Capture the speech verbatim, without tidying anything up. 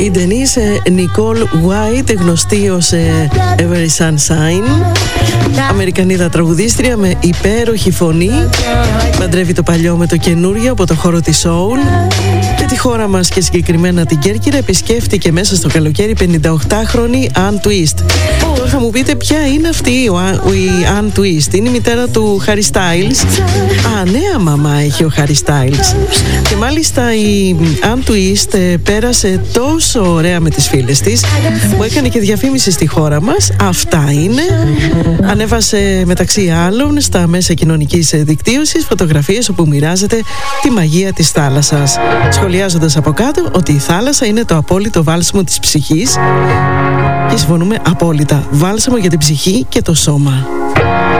Η Ντενίς Νικόλ White, γνωστή ως Every Sunshine, Αμερικανίδα τραγουδίστρια με υπέροχη φωνή, παντρεύει το παλιό με το καινούριο από το χώρο της soul και τη χώρα μας και συγκεκριμένα την Κέρκυρα επισκέφτηκε μέσα στο καλοκαίρι πενηνταοκτάχρονη Ann Twist. Oh, θα μου πείτε ποια είναι αυτή η Ann Twist? Είναι η μητέρα του Harry Styles. Α, νέα μαμά έχει ο Harry Styles. Και μάλιστα η Ann Twist πέρασε τόσο ωραία με τις φίλες της που έκανε και διαφήμιση στη χώρα μας. Αυτά είναι. Ανέβασε μεταξύ άλλων στα μέσα κοινωνικής δικτύωσης φωτογραφίες όπου μοιράζεται τη μαγεία της θάλασσας, σχολιάζοντας από κάτω ότι η θάλασσα είναι το απόλυτο βάλσαμο της ψυχής, και συμφωνούμε απόλυτα, βάλσαμο για την ψυχή και το σώμα.